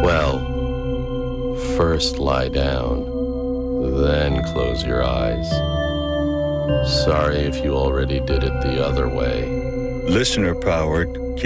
Well, first lie down, then close your eyes. Sorry if you already did it the other way. Listener-powered